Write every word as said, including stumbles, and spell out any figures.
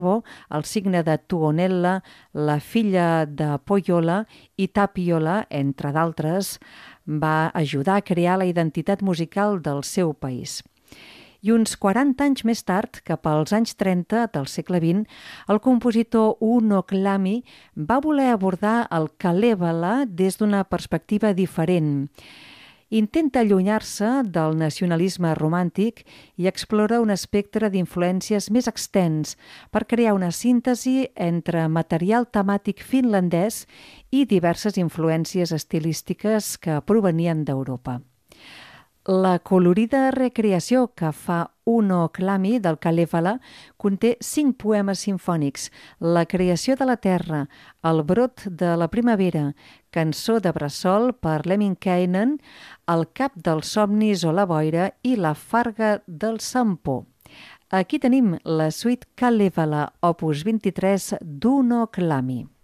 el signe de Tuonela, la filla de Pohjola i Tapiola, entre d'altres, va ajudar a crear la identitat musical del seu país. I uns quaranta anys més tard, cap als anys trenta del segle vint, el compositor Uno Klami va voler abordar el Kalevala des d'una perspectiva diferent. Intenta allunyar-se del nacionalisme romàntic i explora un espectre d'influències més extens per crear una síntesi entre material temàtic finlandès i diverses influències estilístiques que provenien d'Europa. La colorida recreació que fa Uno Klami del Kalevala conté cinc poemes simfònics: La creació de la terra, El brot de la primavera, Cançó de bressol per Lemminkäinen, El cap dels somnis o la boira i La farga del Sampo. Aquí tenim la suite Kalevala, opus vint-i-tres d'Uno Klami.